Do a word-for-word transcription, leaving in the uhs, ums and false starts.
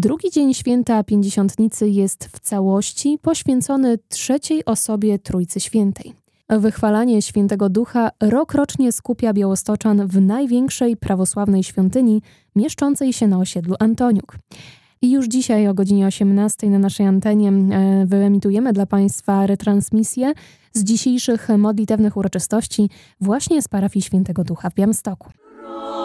Drugi dzień święta Pięćdziesiątnicy jest w całości poświęcony trzeciej osobie Trójcy Świętej. Wychwalanie Świętego Ducha rokrocznie skupia białostoczan w największej prawosławnej świątyni mieszczącej się na osiedlu Antoniuk. I już dzisiaj o godzinie osiemnastej na naszej antenie wyemitujemy dla Państwa retransmisję z dzisiejszych modlitewnych uroczystości właśnie z parafii Świętego Ducha w Białymstoku.